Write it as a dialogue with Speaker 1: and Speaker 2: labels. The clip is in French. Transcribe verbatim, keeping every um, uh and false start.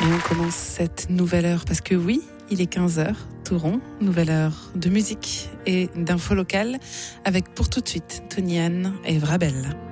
Speaker 1: Et on commence cette nouvelle heure parce que oui, il est quinze heures, tout rond, nouvelle heure de musique et d'infos locales avec pour tout de suite Tony Ann et Vrabel.